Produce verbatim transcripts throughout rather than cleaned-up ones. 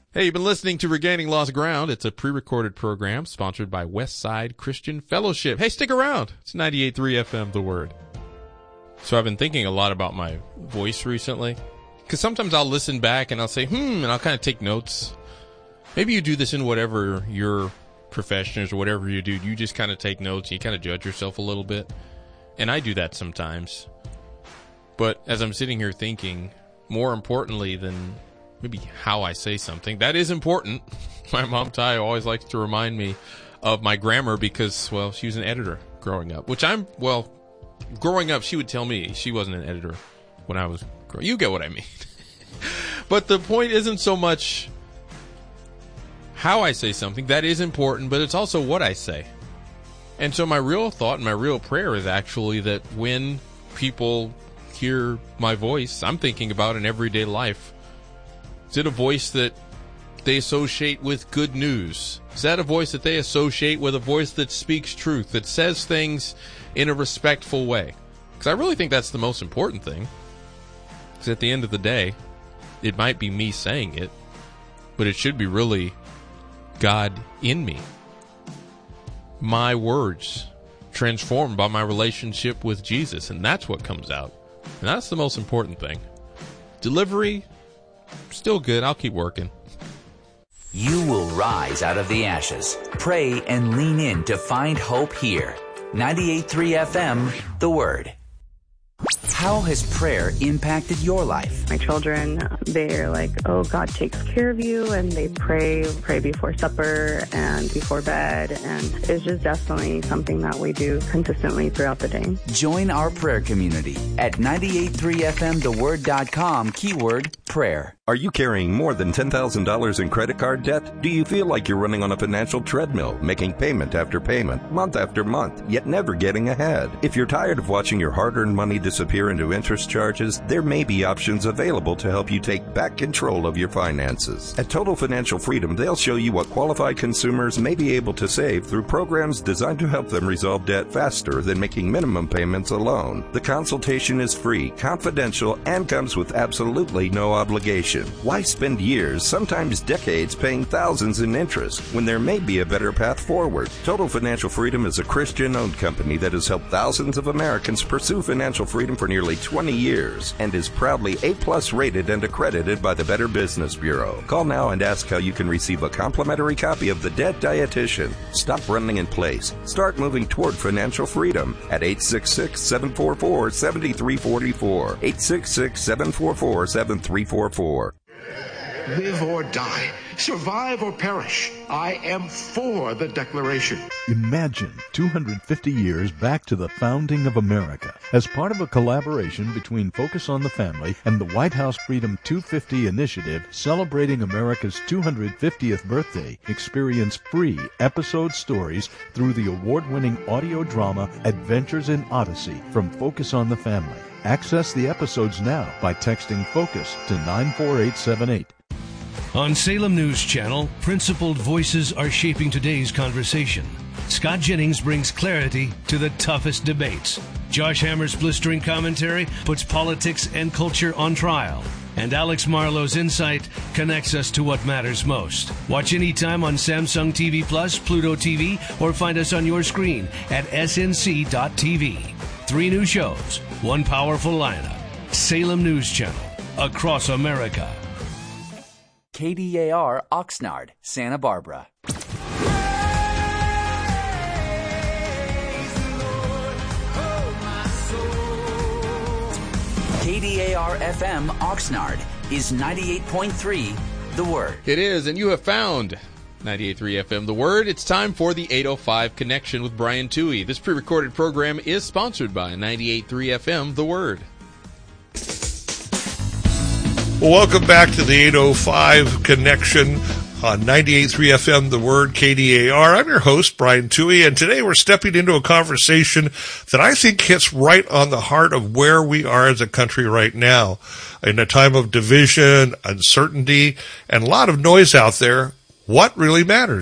Hey, you've been listening to Regaining Lost Ground. It's a pre-recorded program sponsored by Westside Christian Fellowship. Hey, stick around. It's ninety-eight point three F M, The Word. So I've been thinking a lot about my voice recently, because sometimes I'll listen back and I'll say, hmm, and I'll kind of take notes. Maybe you do this in whatever your profession is or whatever you do. You just kind of take notes. You kind of judge yourself a little bit. And I do that sometimes. But as I'm sitting here thinking, more importantly than maybe how I say something, that is important. My mom, Ty, always likes to remind me of my grammar because, well, she was an editor growing up, which I'm, well, growing up, she would tell me she wasn't an editor when I was growing. You get what I mean. But the point isn't so much how I say something. That is important, but it's also what I say. And so my real thought and my real prayer is actually that when people hear my voice, I'm thinking about in everyday life, is it a voice that they associate with good news? Is that a voice that they associate with a voice that speaks truth, that says things in a respectful way? Because I really think that's the most important thing. Because at the end of the day, it might be me saying it, but it should be really God in me. My words transformed by my relationship with Jesus, and that's what comes out. And that's the most important thing. Delivery, still good. I'll keep working. You will rise out of the ashes. Pray and lean in to find hope here. ninety-eight point three F M, The Word. How has prayer impacted your life? My children, they're like, oh, God takes care of you, and they pray, pray before supper and before bed, and it's just definitely something that we do consistently throughout the day. Join our prayer community at ninety-eight point three F M the word dot com, keyword prayer. Are you carrying more than ten thousand dollars in credit card debt? Do you feel like you're running on a financial treadmill, making payment after payment, month after month, yet never getting ahead? If you're tired of watching your hard-earned money disappear into interest charges, there may be options available to help you take back control of your finances. At Total Financial Freedom, they'll show you what qualified consumers may be able to save through programs designed to help them resolve debt faster than making minimum payments alone. The consultation is free, confidential, and comes with absolutely no obligation. Why spend years, sometimes decades, paying thousands in interest when there may be a better path forward? Total Financial Freedom is a Christian-owned company that has helped thousands of Americans pursue financial freedom for nearly twenty years and is proudly A-plus rated and accredited by the Better Business Bureau. Call now and ask how you can receive a complimentary copy of The Debt Dietitian. Stop running in place. Start moving toward financial freedom at eight six six, seven four four, seven three four four. eight six six, seven four four, seven three four four. Live or die, survive or perish, I am for the Declaration. Imagine two hundred fifty years back to the founding of America. As part of a collaboration between Focus on the Family and the White House Freedom two fifty initiative celebrating America's two hundred fiftieth birthday, experience free episode stories through the award-winning audio drama Adventures in Odyssey from Focus on the Family. Access the episodes now by texting FOCUS to nine four eight seven eight. On Salem News Channel, principled voices are shaping today's conversation. Scott Jennings brings clarity to the toughest debates. Josh Hammer's blistering commentary puts politics and culture on trial. And Alex Marlowe's insight connects us to what matters most. Watch anytime on Samsung T V Plus, Pluto T V, or find us on your screen at S N C dot T V. Three new shows, one powerful lineup. Salem News Channel, across America. K D A R Oxnard, Santa Barbara. K D A R F M Oxnard is ninety-eight point three, The Word. It is, and you have found ninety-eight point three F M, The Word. It's time for the eight oh five Connection with Brian Toohey. This pre-recorded program is sponsored by ninety-eight point three F M, The Word. Well, welcome back to the eight oh five Connection on ninety-eight point three F M, The Word, K D A R. I'm your host, Brian Toohey, and today we're stepping into a conversation that I think hits right on the heart of where we are as a country right now. In a time of division, uncertainty, and a lot of noise out there, what really matters?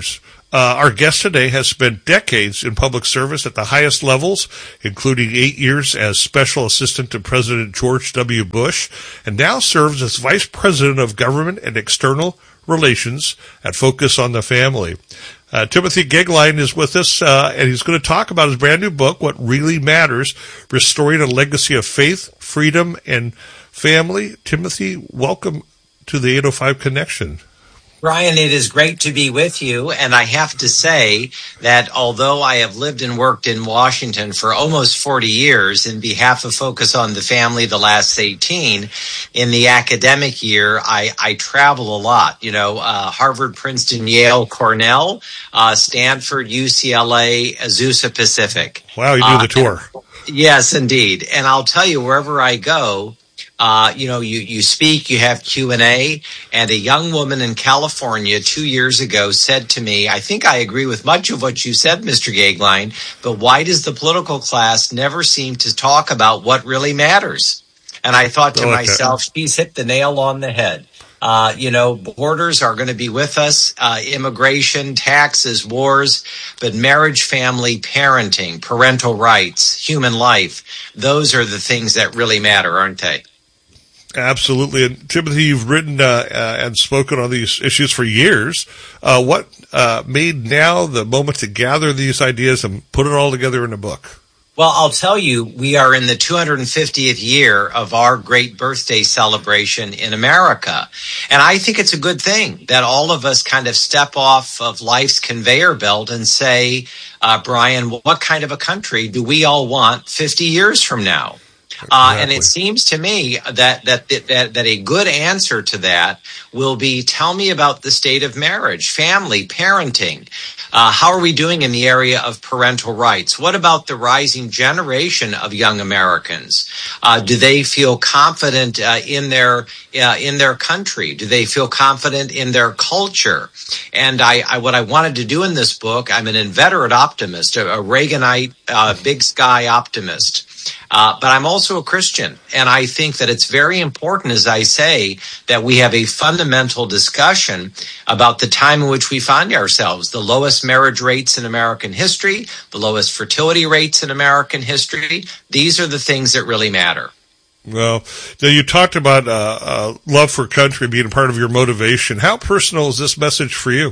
Uh, our guest today has spent decades in public service at the highest levels, including eight years as Special Assistant to President George W. Bush, and now serves as Vice President of Government and External Relations at Focus on the Family. Uh, Timothy Goeglein is with us, uh, and he's going to talk about his brand new book, What Really Matters, Restoring a Legacy of Faith, Freedom, and Family. Timothy, welcome to the eight oh five Connection. Brian, it is great to be with you, and I have to say that although I have lived and worked in Washington for almost forty years in behalf of Focus on the Family the last eighteen, in the academic year, I, I travel a lot. You know, uh, Harvard, Princeton, Yale, Cornell, uh, Stanford, U C L A, Azusa Pacific. Wow, you do uh, the tour. And, yes, indeed. And I'll tell you, wherever I go, Uh, you know, you, you speak, you have Q and A, and a young woman in California two years ago said to me, I think I agree with much of what you said, Mister Goeglein, but why does the political class never seem to talk about what really matters? And I thought to okay. myself, she's hit the nail on the head. Uh, you know, borders are going to be with us, uh, immigration, taxes, wars, but marriage, family, parenting, parental rights, human life, those are the things that really matter, aren't they? Absolutely. And Timothy, you've written uh, uh, and spoken on these issues for years. Uh, what uh, made now the moment to gather these ideas and put it all together in a book? Well, I'll tell you, we are in the two hundred fiftieth year of our great birthday celebration in America. And I think it's a good thing that all of us kind of step off of life's conveyor belt and say, uh, Brian, what kind of a country do we all want fifty years from now? Uh, and it seems to me that, that that that a good answer to that will be, tell me about the state of marriage, family, parenting. Uh, how are we doing in the area of parental rights? What about the rising generation of young Americans? Uh, do they feel confident uh, in their uh, in their country? Do they feel confident in their culture? And I, I what I wanted to do in this book, I'm an inveterate optimist, a, a Reaganite, uh, big sky optimist. Uh, but I'm also a Christian, and I think that it's very important, as I say, that we have a fundamental discussion about the time in which we find ourselves. The lowest marriage rates in American history, the lowest fertility rates in American history. These are the things that really matter. Well, now you talked about uh, uh, love for country being a part of your motivation. How personal is this message for you?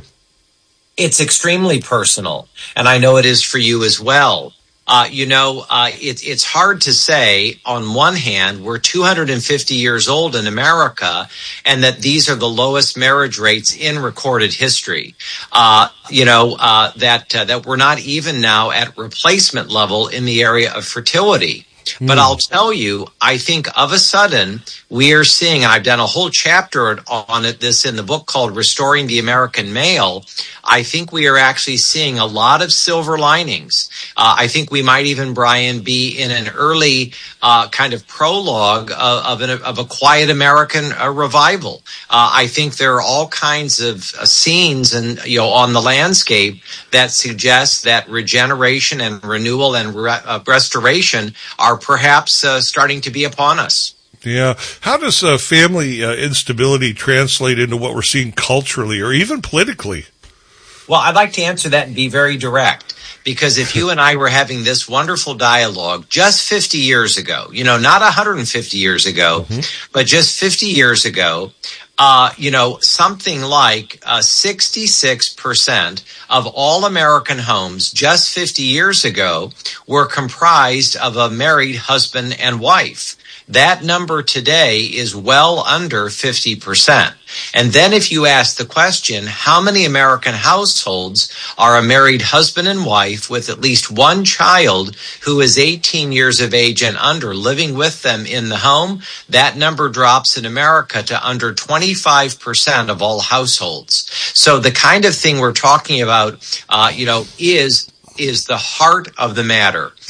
It's extremely personal, and I know it is for you as well. Uh, you know, uh, it, it's hard to say, on one hand, we're two hundred fifty years old in America, and that these are the lowest marriage rates in recorded history. Uh, you know, uh, that, uh, that we're not even now at replacement level in the area of fertility. But I'll tell you, I think of a sudden we are seeing, and I've done a whole chapter on it, this in the book called Restoring the American Male. I think we are actually seeing a lot of silver linings. Uh, I think we might even, Brian, be in an early uh, kind of prologue of, of, an, of a quiet American uh, revival. Uh, I think there are all kinds of uh, scenes and you know on the landscape that suggest that regeneration and renewal and re- uh, restoration are perhaps uh, starting to be upon us. Yeah. How does uh, family uh, instability translate into what we're seeing culturally or even politically? Well, I'd like to answer that and be very direct, because if you and I were having this wonderful dialogue just fifty years ago, you know, not one hundred fifty years ago, mm-hmm. but just fifty years ago, uh, you know, something like uh, sixty-six percent of all American homes just fifty years ago were comprised of a married husband and wife. That number today is well under fifty percent. And then if you ask the question, how many American households are a married husband and wife with at least one child who is eighteen years of age and under living with them in the home? That number drops in America to under twenty-five percent of all households. So the kind of thing we're talking about, uh, you know, is is the heart of the matter.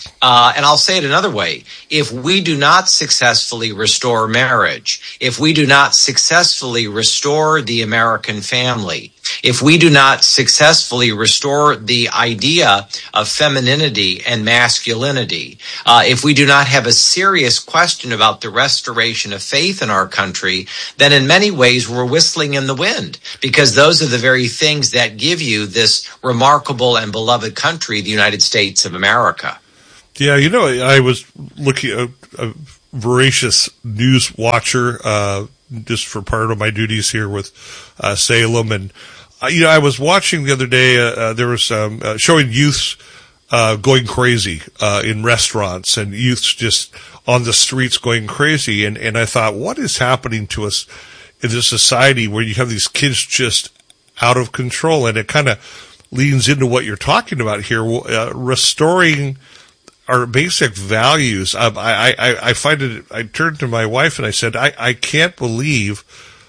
Uh, and I'll say it another way. If we do not successfully restore marriage, if we do not successfully restore the American family, if we do not successfully restore the idea of femininity and masculinity, uh, if we do not have a serious question about the restoration of faith in our country, then in many ways we're whistling in the wind, because those are the very things that give you this remarkable and beloved country, the United States of America. Yeah, you know, I was looking at a, a voracious news watcher, uh, just for part of my duties here with uh, Salem. And, uh, you know, I was watching the other day, uh, uh, there was um, uh, showing youths uh, going crazy uh, in restaurants, and youths just on the streets going crazy. And, and I thought, what is happening to us in this society where you have these kids just out of control? And it kind of leans into what you're talking about here, uh, restoring our basic values. Um, I, I, I find it, I turned to my wife and I said, I, I can't believe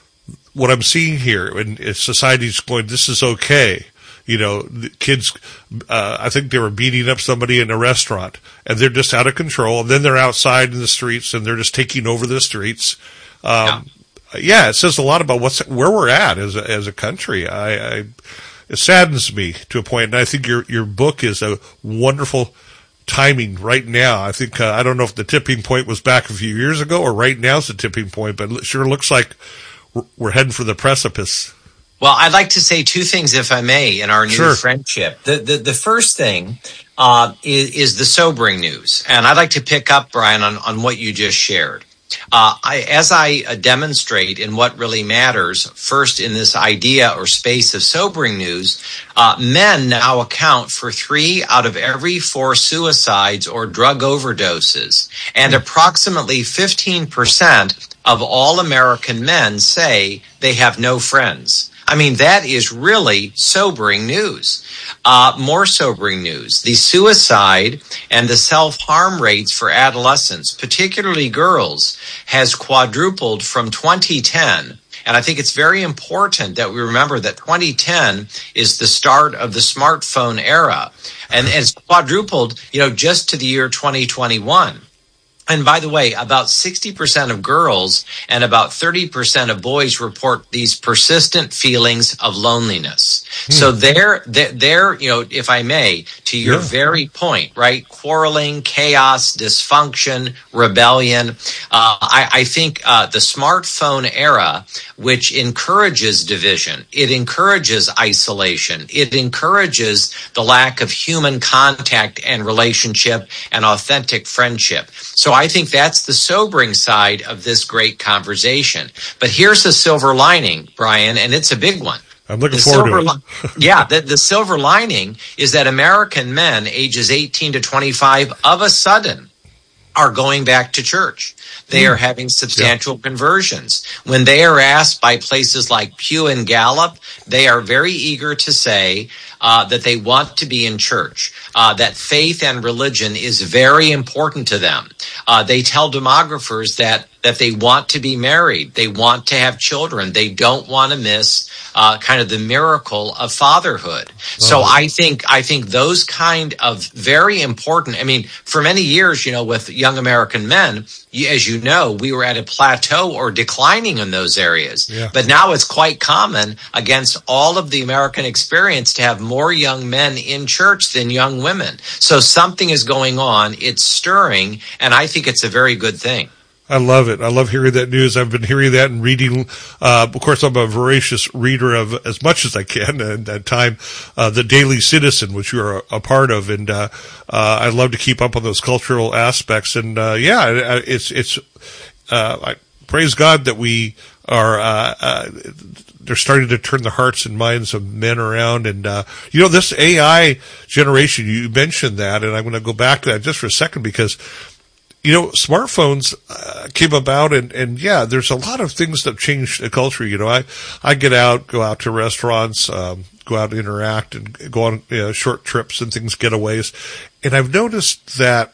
what I'm seeing here. And society's going, this is okay. You know, the kids, uh, I think they were beating up somebody in a restaurant, and they're just out of control. And then they're outside in the streets, and they're just taking over the streets. Um, yeah. yeah, it says a lot about what's, where we're at as a, as a country. I, I, it saddens me to a point. And I think your, your book is a wonderful timing right now. I think, uh, I don't know if the tipping point was back a few years ago or right now is the tipping point, but it sure looks like we're, we're heading for the precipice. Well, I'd like to say two things, if I may, in our new sure. friendship. The, the the first thing uh, is, is the sobering news. And I'd like to pick up, Brian, on, on what you just shared. Uh, I, as I uh, demonstrate in what really matters, first in this idea or space of sobering news, uh, men now account for three out of every four suicides or drug overdoses. And approximately fifteen percent of all American men say they have no friends. I mean, that is really sobering news. Uh, more sobering news. The suicide and the self-harm rates for adolescents, particularly girls, has quadrupled from twenty ten. And I think it's very important that we remember that twenty ten is the start of the smartphone era. And, and it's quadrupled, you know, just to the year twenty twenty-one. And by the way, about sixty percent of girls and about thirty percent of boys report these persistent feelings of loneliness. Hmm. So they're, they're, you know, if I may, to your yeah. very point, right? Quarreling, chaos, dysfunction, rebellion. Uh, I, I think uh, the smartphone era, which encourages division, it encourages isolation, it encourages the lack of human contact and relationship and authentic friendship. So I think that's the sobering side of this great conversation. But here's the silver lining, Brian, and it's a big one. I'm looking the forward to it. Li- yeah, the, the silver lining is that American men ages eighteen to twenty-five of a sudden are going back to church. They mm. are having substantial yeah. conversions. When they are asked by places like Pew and Gallup, they are very eager to say uh, that they want to be in church, uh, that faith and religion is very important to them. Uh, they tell demographers that that they want to be married, they want to have children, they don't want to miss uh, kind of the miracle of fatherhood. Oh. So I think I think those kind of very important. I mean, for many years, you know, with young American men, as you know, we were at a plateau or declining in those areas. Yeah. But now it's quite common against all of the American experience to have more young men in church than young women. So something is going on. It's stirring, and I think it's a very good thing. I love it. I love hearing that news. I've been hearing that and reading. Uh, of course, I'm a voracious reader of as much as I can at that time. Uh, the Daily Citizen, which you are a, a part of, and uh, uh, I love to keep up on those cultural aspects. And uh, yeah, it's it's. Uh, I praise God that we are. Uh, uh, they're starting to turn the hearts and minds of men around. And uh, you know, this A I generation. You mentioned that, and I'm going to go back to that just for a second because. You know, smartphones uh, came about, and, and yeah, there's a lot of things that changed the culture. You know, I, I get out, go out to restaurants, um, go out and interact, and go on you know, short trips and things, getaways, and I've noticed that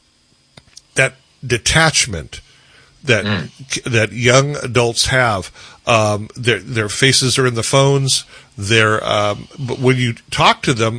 that detachment that mm. that young adults have, um, their their faces are in the phones. They're um, but when you talk to them.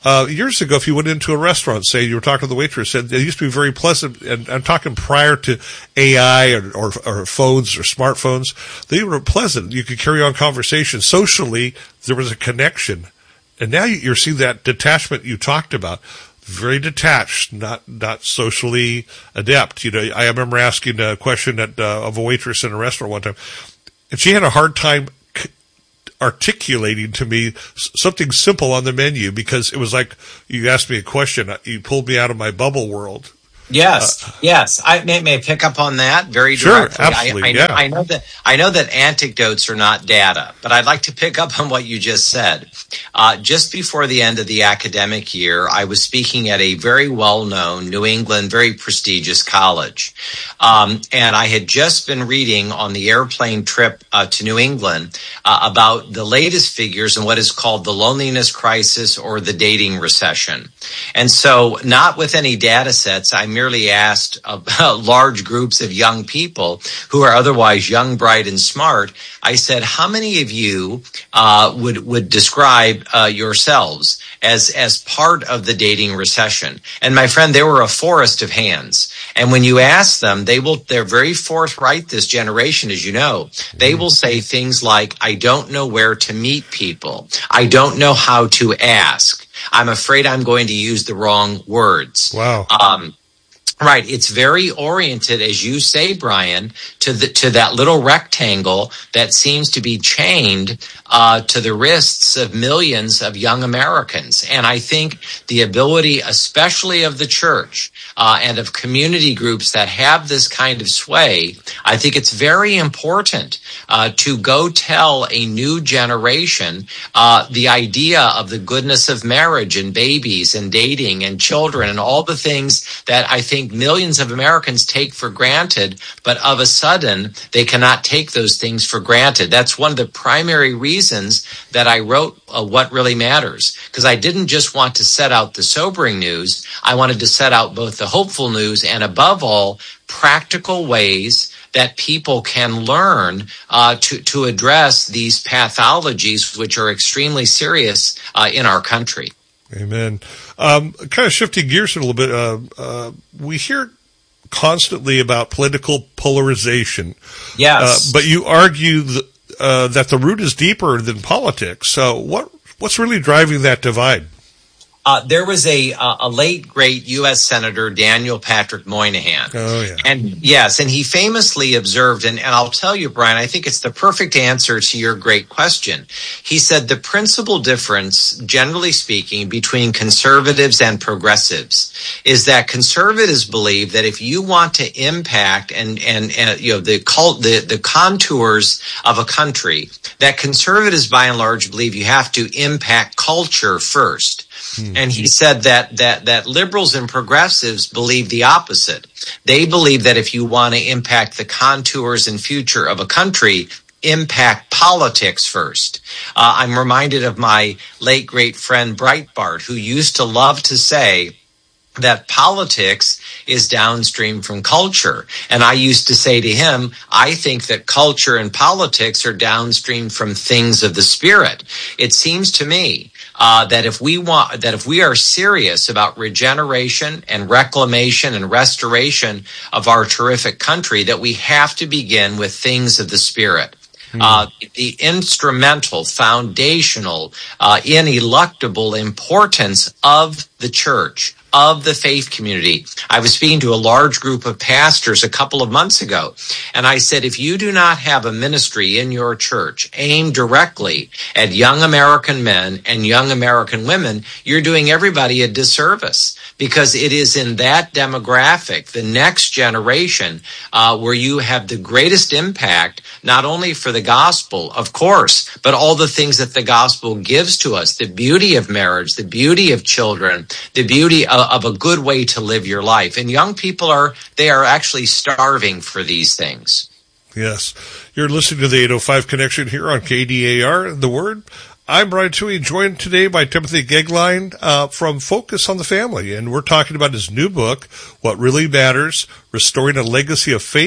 Uh, years ago, if you went into a restaurant, say you were talking to the waitress, said it used to be very pleasant, and I'm talking prior to A I or, or, or phones or smartphones, they were pleasant. You could carry on conversation. Socially, there was a connection. And now you're seeing that detachment you talked about. Very detached, not not socially adept. You know, I remember asking a question at, uh, of a waitress in a restaurant one time, and she had a hard time c- articulating to me something simple on the menu, because it was like you asked me a question, you pulled me out of my bubble world. Yes, uh, yes. I may, may pick up on that very directly. Sure, absolutely, I, I, yeah. know, I know that I know that anecdotes are not data, but I'd like to pick up on what you just said. Uh, just before the end of the academic year, I was speaking at a very well-known New England, very prestigious college, um, and I had just been reading on the airplane trip uh, to New England uh, about the latest figures in what is called the loneliness crisis or the dating recession. And so, not with any data sets, I merely asked uh, large groups of young people who are otherwise young, bright, and smart. I said, how many of you uh, would would describe uh, yourselves as as part of the dating recession? And my friend, there were a forest of hands. And when you ask them, they will they're very forthright, this generation, as you know. They will say things like, I don't know where to meet people. I don't know how to ask. I'm afraid I'm going to use the wrong words. Wow. Um, Right. It's very oriented, as you say, Brian, to the to that little rectangle that seems to be chained uh, to the wrists of millions of young Americans. And I think the ability, especially of the church uh, and of community groups that have this kind of sway, I think it's very important uh, to go tell a new generation uh, the idea of the goodness of marriage and babies and dating and children and all the things that I think millions of Americans take for granted, but of a sudden they cannot take those things for granted. That's one of the primary reasons that I wrote uh, What Really Matters, because I didn't just want to set out the sobering news. I wanted to set out both the hopeful news and, above all, practical ways that people can learn uh, to, to address these pathologies, which are extremely serious uh, in our country. Amen. Um, kind of shifting gears a little bit, uh, uh, we hear constantly about political polarization. Yes. Uh, but you argue th- uh, that the root is deeper than politics. So what what's really driving that divide? Uh, there was a uh, a late, great U S Senator, Daniel Patrick Moynihan. Oh, yeah. And yes, and he famously observed, and, and I'll tell you, Brian, I think it's the perfect answer to your great question. He said the principal difference, generally speaking, between conservatives and progressives is that conservatives believe that if you want to impact and, and, and you know, the cult, the, the contours of a country, that conservatives by and large believe you have to impact culture first. Hmm. And he said that, that, that liberals and progressives believe the opposite. They believe that if you want to impact the contours and future of a country, impact politics first. Uh, I'm reminded of my late great friend Breitbart, who used to love to say that politics is downstream from culture. And I used to say to him, I think that culture and politics are downstream from things of the spirit. It seems to me uh, that if we want, that if we are serious about regeneration and reclamation and restoration of our terrific country, that we have to begin with things of the spirit. Uh, the instrumental, foundational, uh, ineluctable importance of the church, of the faith community. I was speaking to a large group of pastors a couple of months ago, and I said, if you do not have a ministry in your church aimed directly at young American men and young American women, you're doing everybody a disservice, because it is in that demographic, the next generation, uh, where you have the greatest impact, not only for the gospel, of course, but all the things that the gospel gives to us, the beauty of marriage, the beauty of children, the beauty of, of a good way to live your life. And young people are, they are actually starving for these things. Yes. You're listening to the eight oh five Connection here on K D A R, The Word. I'm Brian Tuohy, joined today by Timothy Goeglein uh, from Focus on the Family, and we're talking about his new book, What Really Matters, Restoring a Legacy of Faith,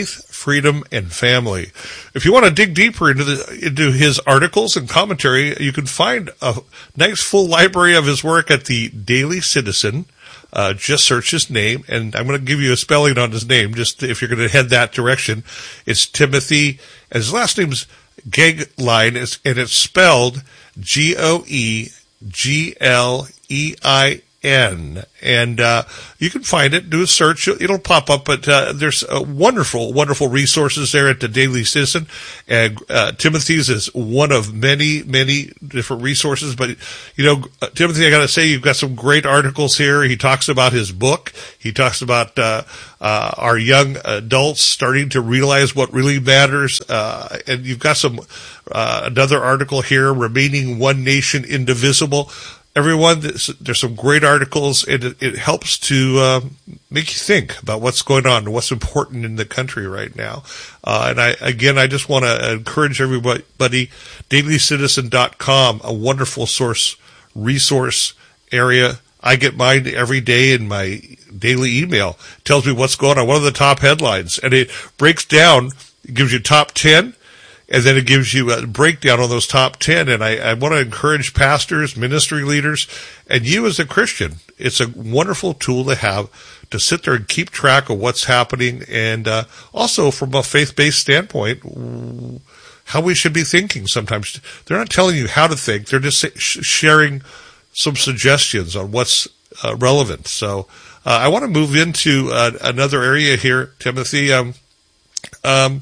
freedom, and family. If you want to dig deeper into the into his articles and commentary, you can find a nice full library of his work at the Daily Citizen. Uh, just search his name, and I'm going to give you a spelling on his name, just if you're going to head that direction. It's Timothy, and his last name's Goeglein, and it's spelled G O E G L E I N. And uh, you can find it, do a search, it'll pop up, but uh, there's uh, wonderful, wonderful resources there at the Daily Citizen. And uh, Timothy's is one of many, many different resources. But, you know, uh, Timothy, I got to say, you've got some great articles here. He talks about his book. He talks about uh, uh, our young adults starting to realize what really matters. Uh, and you've got some uh, another article here, Remaining One Nation Indivisible. Everyone, there's some great articles, and it, it helps to uh, make you think about what's going on and what's important in the country right now. Uh, and I, again, I just want to encourage everybody, daily citizen dot com, a wonderful source, resource area. I get mine every day in my daily email. It tells me what's going on, what are the top headlines, and it breaks down, it gives you top ten, and then it gives you a breakdown on those top ten. And I, I want to encourage pastors, ministry leaders, and you as a Christian. It's a wonderful tool to have to sit there and keep track of what's happening. And uh, also from a faith-based standpoint, how we should be thinking sometimes. They're not telling you how to think. They're just sharing some suggestions on what's uh, relevant. So uh, I want to move into uh, another area here, Timothy. Um, um,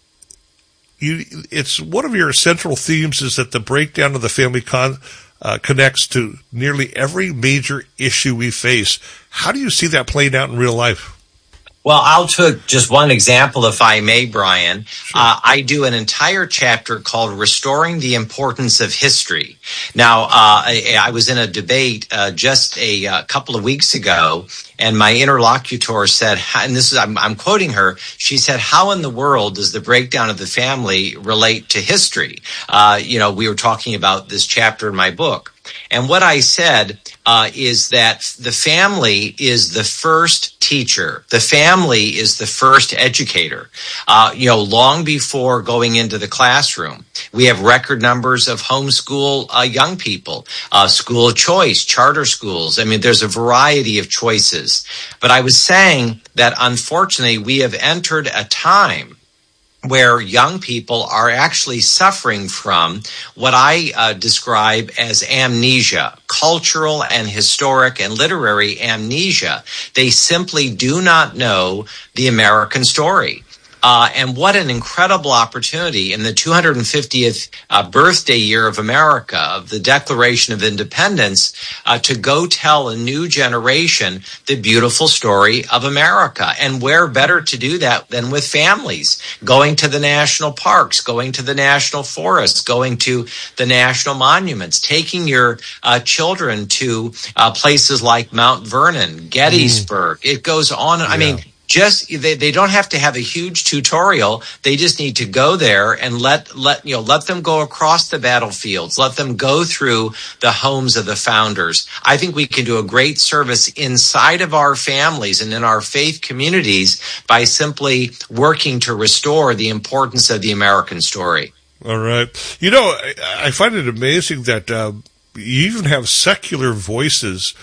You, it's one of your central themes is that the breakdown of the family con, uh, connects to nearly every major issue we face. How do you see that playing out in real life? Well, I'll take just one example, if I may, Brian. Sure. Uh, I do an entire chapter called Restoring the Importance of History. Now, uh, I, I was in a debate uh, just a, a couple of weeks ago, and my interlocutor said, and this is, I'm, I'm quoting her, she said, how in the world does the breakdown of the family relate to history? Uh, you know, we were talking about this chapter in my book. And what I said uh, is that the family is the first teacher. The family is the first educator. Uh, you know, long before going into the classroom, we have record numbers of homeschool uh, young people, uh, school choice, charter schools. I mean, there's a variety of choices. But I was saying that unfortunately, we have entered a time where young people are actually suffering from what I uh, describe as amnesia, cultural and historic and literary amnesia. They simply do not know the American story. Uh, and what an incredible opportunity in the two hundred fiftieth uh, birthday year of America, of the Declaration of Independence, uh, to go tell a new generation the beautiful story of America. And where better to do that than with families, going to the national parks, going to the national forests, going to the national monuments, taking your uh, children to uh, places like Mount Vernon, Gettysburg. Mm. It goes on. Yeah. I mean, Just they, they don't have to have a huge tutorial. They just need to go there and let let you know let them go across the battlefields. Let them go through the homes of the founders. I think we can do a great service inside of our families and in our faith communities by simply working to restore the importance of the American story. All right. You know, I, I find it amazing that uh, you even have secular voices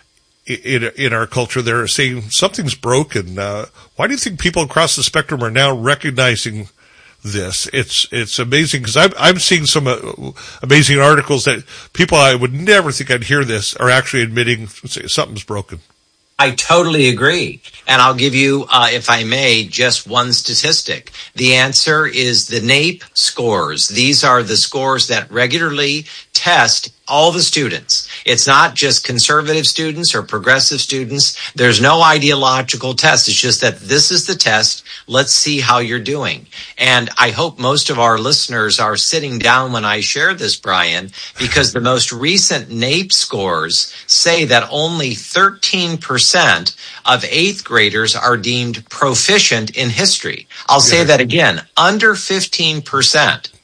in in our culture. They're saying something's broken. Uh, why do you think people across the spectrum are now recognizing this? It's it's amazing because I'm I'm seeing some uh, amazing articles that people I would never think I'd hear this are actually admitting something's broken. I totally agree. And I'll give you, uh, if I may, just one statistic. The answer is the NAEP scores. These are the scores that regularly test all the students. It's not just conservative students or progressive students. There's no ideological test. It's just that this is the test. Let's see how you're doing. And I hope most of our listeners are sitting down when I share this, Brian, because the most recent NAEP scores say that only thirteen percent of eighth graders are deemed proficient in history. I'll say that again, under fifteen percent.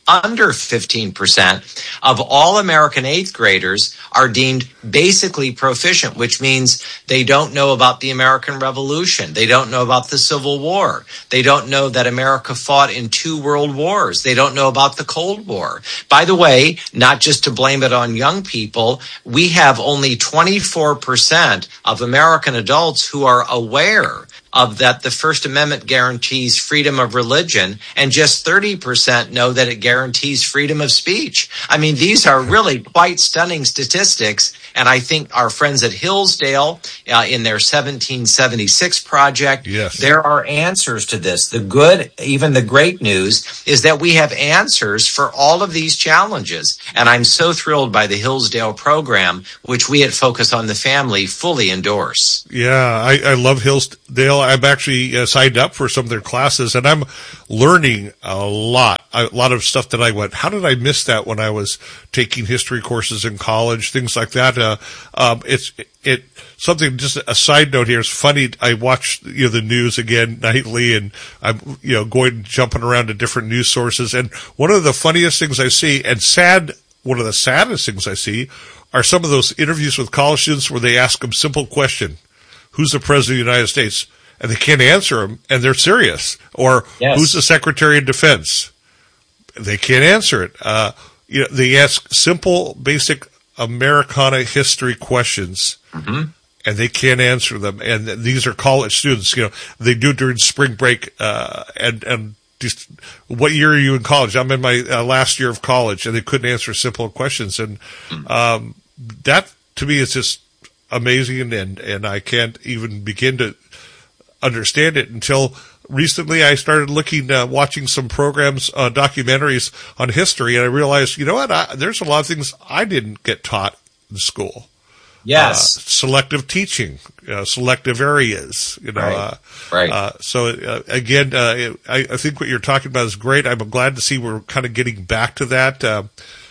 under fifteen percent of all American eighth graders are deemed basically proficient, which means they don't know about the American Revolution. They don't know about the Civil War. They don't know that America fought in two world wars. They don't know about the Cold War. By the way, not just to blame it on young people, we have only twenty-four percent of American adults who are aware of that the First Amendment guarantees freedom of religion, and just thirty percent know that it guarantees freedom of speech. I mean, these are really quite stunning statistics, and I think our friends at Hillsdale, uh, in their seventeen seventy-six project, yes. there are answers to this. The good, even the great news, is that we have answers for all of these challenges, and I'm so thrilled by the Hillsdale program, which we at Focus on the Family fully endorse. Yeah, I, I love Hillsdale. I've actually uh, signed up for some of their classes, and I'm learning a lot, a lot of stuff that I went, how did I miss that when I was taking history courses in college, things like that. Uh, um, it's it something. Just a side note here. It's funny. I watch you know the news again nightly, and I'm you know going jumping around to different news sources. And one of the funniest things I see, and sad, one of the saddest things I see, are some of those interviews with college students where they ask them simple question: who's the president of the United States? And they can't answer them, and they're serious. Or yes. Who's the Secretary of Defense? They can't answer it. Uh, you know, they ask simple, basic Americana history questions, mm-hmm. and they can't answer them. And these are college students. You know, they do it during spring break. Uh, and and just, what year are you in college? I'm in my uh, last year of college, and they couldn't answer simple questions. And um, that to me is just amazing, and and I can't even begin to understand it until recently. I started looking, uh, watching some programs, uh, documentaries on history, and I realized, you know what, I, there's a lot of things I didn't get taught in school. Yes. Uh, selective teaching, uh, selective areas, you know. Right. Uh, right. Uh, so, uh, again, uh, I, I think what you're talking about is great. I'm glad to see we're kind of getting back to that. Uh,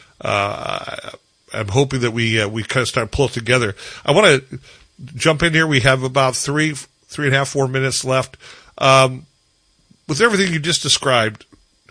uh, I'm hoping that we, uh, we kind of start pulling together. I want to jump in here. We have about three, three and a half, four minutes left. Um, with everything you just described,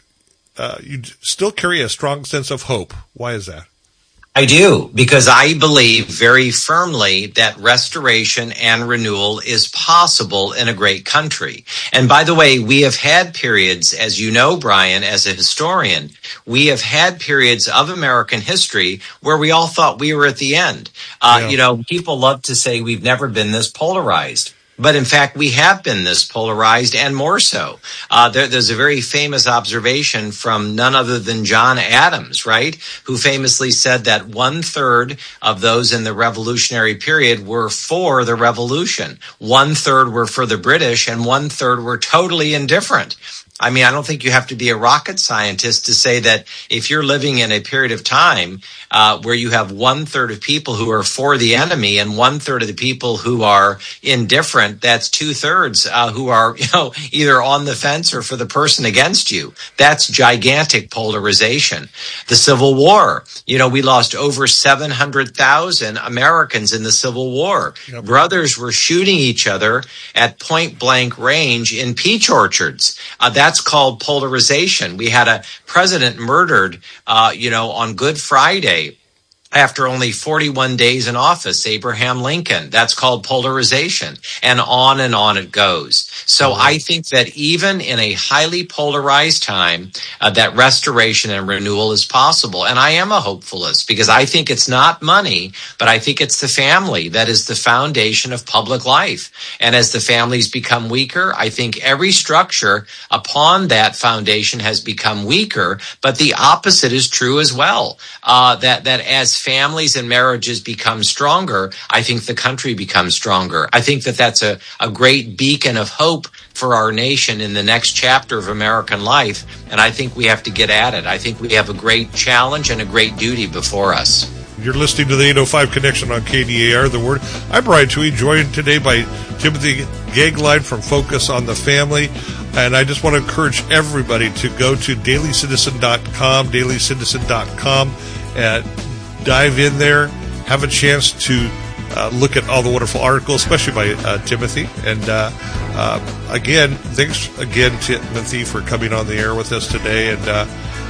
uh, you still carry a strong sense of hope. Why is that? I do, because I believe very firmly that restoration and renewal is possible in a great country. And by the way, we have had periods, as you know, Brian, as a historian, we have had periods of American history where we all thought we were at the end. Uh, yeah. You know, people love to say we've never been this polarized. But in fact, we have been this polarized, and more so. Uh, there, there's a very famous observation from none other than John Adams, right, who famously said that one third of those in the revolutionary period were for the revolution. One third were for the British, and one third were totally indifferent. I mean, I don't think you have to be a rocket scientist to say that if you're living in a period of time uh, where you have one third of people who are for the enemy and one third of the people who are indifferent, that's two thirds uh, who are, you know, either on the fence or for the person against you. That's gigantic polarization. The Civil War, you know, we lost over seven hundred thousand Americans in the Civil War. Yep. Brothers were shooting each other at point blank range in peach orchards. Uh, that's That's called polarization. We had a president murdered, uh, you know, on Good Friday after only forty-one days in office, Abraham Lincoln. That's called polarization. And on and on it goes. So I think that even in a highly polarized time, uh, that restoration and renewal is possible. And I am a hopefulist because I think it's not money, but I think it's the family that is the foundation of public life. And as the families become weaker, I think every structure upon that foundation has become weaker, but the opposite is true as well. Uh, that, that as families and marriages become stronger, I think the country becomes stronger. I think that that's a, a great beacon of hope for our nation in the next chapter of American life, and I think we have to get at it. I think we have a great challenge and a great duty before us. You're listening to the eight oh five Connection on K D A R, The Word. I'm Brian Toohey, joined today by Timothy Gagline from Focus on the Family. And I just want to encourage everybody to go to daily citizen dot com, daily citizen dot com, and dive in there, have a chance to uh, look at all the wonderful articles, especially by uh, Timothy. And uh, uh, again, thanks again, Timothy, for coming on the air with us today. And uh,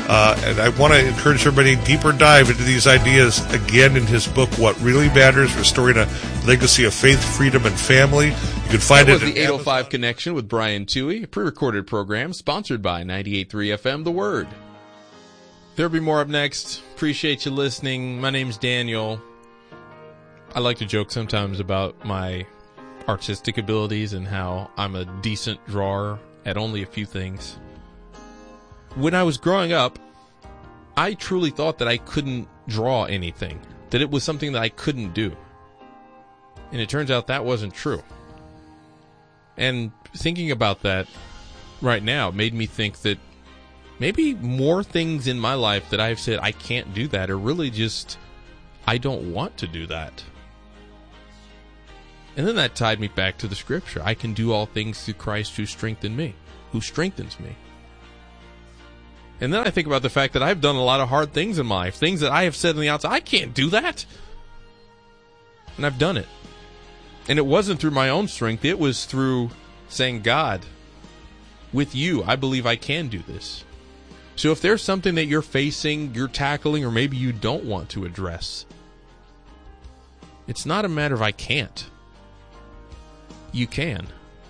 Uh, and I want to encourage everybody to deeper dive into these ideas again in his book, What Really Matters, Restoring a Legacy of Faith, Freedom, and Family. You can find that it was at the eight oh five Connection with Brian Toohey, a pre-recorded program sponsored by ninety-eight point three F M The Word. There'll be more up next. Appreciate you listening. My name's Daniel. I like to joke sometimes about my artistic abilities and how I'm a decent drawer at only a few things. When I was growing up, I truly thought that I couldn't draw anything, that it was something that I couldn't do. And it turns out that wasn't true. And thinking about that right now made me think that maybe more things in my life that I've said I can't do that are really just I don't want to do that. And then that tied me back to the scripture. I can do all things through Christ who strengthens me, who strengthens me. And then I think about the fact that I've done a lot of hard things in my life, things that I have said on the outside, I can't do that. And I've done it. And it wasn't through my own strength. It was through saying, God, with you, I believe I can do this. So if there's something that you're facing, you're tackling, or maybe you don't want to address, it's not a matter of I can't. You can.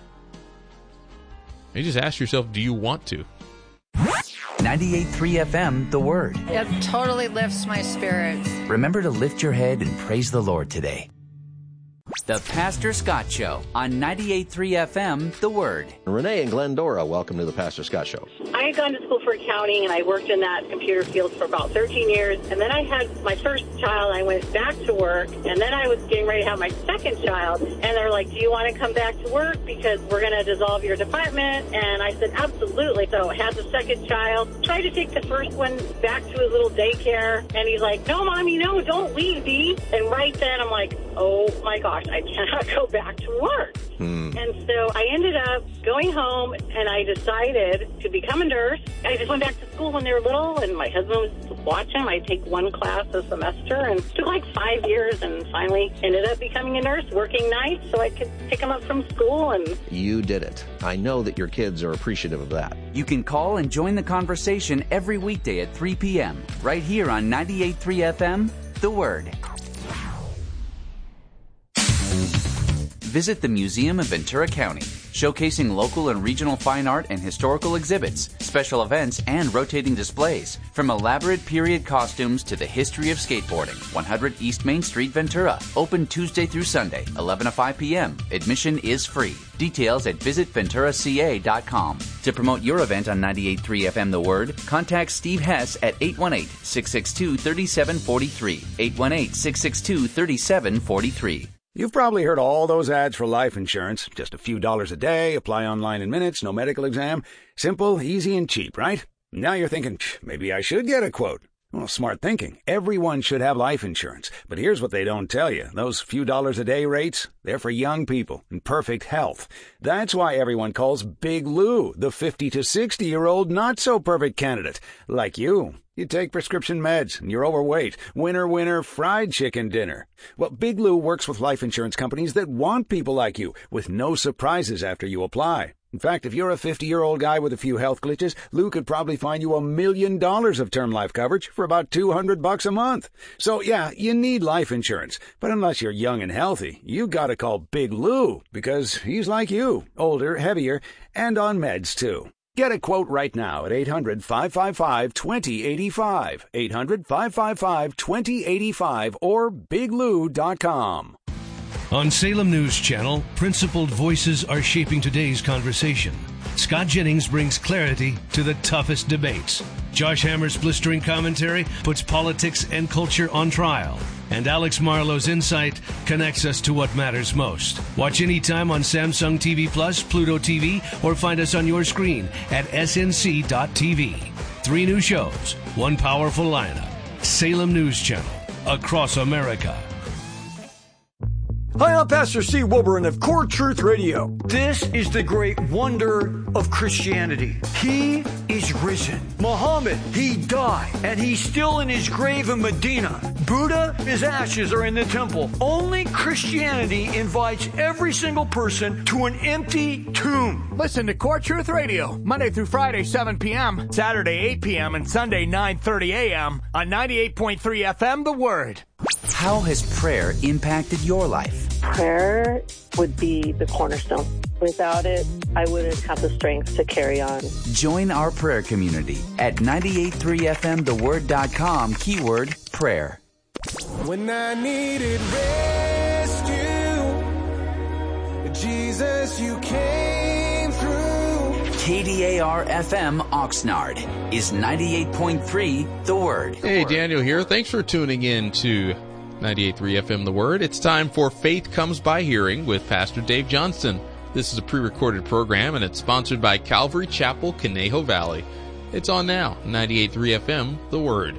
You just ask yourself, do you want to? ninety-eight point three F M, The Word. It totally lifts my spirits. Remember to lift your head and praise the Lord today. The Pastor Scott Show on ninety-eight point three F M, The Word. Renee and Glendora, welcome to the Pastor Scott Show. I had gone to school for accounting, and I worked in that computer field for about thirteen years. And then I had my first child. I went back to work, and then I was getting ready to have my second child. And they're like, do you want to come back to work? Because we're going to dissolve your department. And I said, absolutely. So I had the second child. Tried to take the first one back to his little daycare. And he's like, no, Mommy, no, don't leave, Dee. And right then, I'm like, oh, my gosh, I cannot go back to work. Hmm. And so I ended up going home, and I decided to become a nurse. I just went back to school when they were little, and my husband was watching. I'd take one class a semester, and it took like five years, and finally ended up becoming a nurse, working nights so I could pick them up from school. And you did it. I know that your kids are appreciative of that. You can call and join the conversation every weekday at three p.m. right here on ninety-eight point three F M, The Word. Visit the Museum of Ventura County, showcasing local and regional fine art and historical exhibits, special events, and rotating displays. From elaborate period costumes to the history of skateboarding. one hundred East Main Street, Ventura. Open Tuesday through Sunday, eleven to five p.m. Admission is free. Details at visit ventura c a dot com. To promote your event on ninety-eight point three F M The Word, contact Steve Hess at eight one eight, six six two, three seven four three. eight one eight, six six two, three seven four three. You've probably heard all those ads for life insurance. Just a few dollars a day, apply online in minutes, no medical exam. Simple, easy, and cheap, right? Now you're thinking, maybe I should get a quote. Well, smart thinking. Everyone should have life insurance. But here's what they don't tell you. Those few dollars a day rates, they're for young people in perfect health. That's why everyone calls Big Lou the fifty to sixty-year-old not-so-perfect candidate, like you. You take prescription meds, and you're overweight. Winner, winner, fried chicken dinner. Well, Big Lou works with life insurance companies that want people like you, with no surprises after you apply. In fact, if you're a fifty-year-old guy with a few health glitches, Lou could probably find you a million dollars of term life coverage for about two hundred bucks a month. So, yeah, you need life insurance. But unless you're young and healthy, you gotta call Big Lou, because he's like you, older, heavier, and on meds, too. Get a quote right now at eight hundred, five five five, two zero eight five, eight hundred, five five five, two zero eight five, or big lou dot com. On Salem News Channel, principled voices are shaping today's conversation. Scott Jennings brings clarity to the toughest debates. Josh Hammer's blistering commentary puts politics and culture on trial. And Alex Marlowe's insight connects us to what matters most. Watch anytime on Samsung T V Plus, Pluto T V, or find us on your screen at S N C dot T V. Three new shows, one powerful lineup. Salem News Channel, across America. Hi, I'm Pastor Steve Wilburn of Core Truth Radio. This is the great wonder of Christianity. He is risen. Muhammad, he died, and he's still in his grave in Medina. Buddha, his ashes are in the temple. Only Christianity invites every single person to an empty tomb. Listen to Core Truth Radio, Monday through Friday, seven p.m., Saturday, eight p.m., and Sunday, nine thirty a.m. on ninety-eight point three F M, The Word. How has prayer impacted your life? Prayer would be the cornerstone. Without it, I wouldn't have the strength to carry on. Join our prayer community at ninety-eight point three F M the word dot com, keyword prayer. When I needed rescue, Jesus, you came through. K D A R F M Oxnard is ninety-eight point three The Word. Hey, Daniel here. Thanks for tuning in to ninety-eight point three F M The Word. It's time for Faith Comes by Hearing with Pastor Dave Johnston. This is a pre-recorded program, and it's sponsored by Calvary Chapel, Conejo Valley. It's on now, ninety-eight point three F M The Word.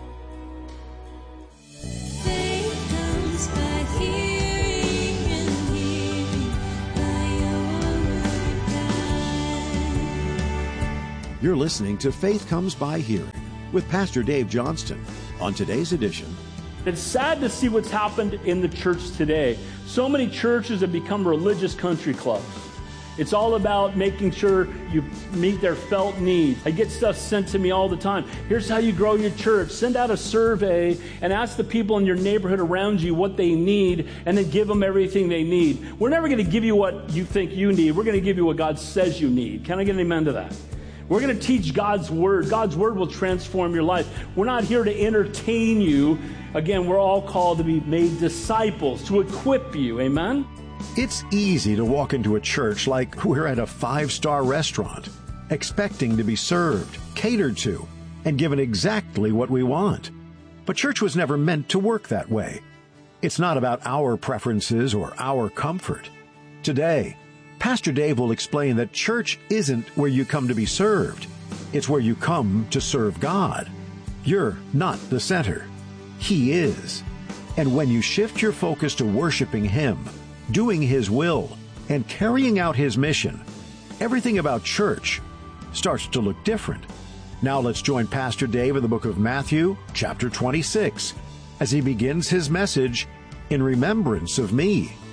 You're listening to Faith Comes by Hearing with Pastor Dave Johnston. On today's edition, it's sad to see what's happened in the church today. So many churches have become religious country clubs. It's all about making sure you meet their felt needs. I get stuff sent to me all the time. Here's how you grow your church. Send out a survey and ask the people in your neighborhood around you what they need, and then give them everything they need. We're never going to give you what you think you need. We're going to give you what God says you need. Can I get an amen to that? We're going to teach God's Word. God's Word will transform your life. We're not here to entertain you. Again, we're all called to be made disciples, to equip you. Amen? It's easy to walk into a church like we're at a five-star restaurant, expecting to be served, catered to, and given exactly what we want. But church was never meant to work that way. It's not about our preferences or our comfort. Today, Pastor Dave will explain that church isn't where you come to be served. It's where you come to serve God. You're not the center. He is. And when you shift your focus to worshiping Him, doing His will, and carrying out His mission, everything about church starts to look different. Now let's join Pastor Dave in the book of Matthew, chapter twenty-six, as he begins his message, In Remembrance of Me.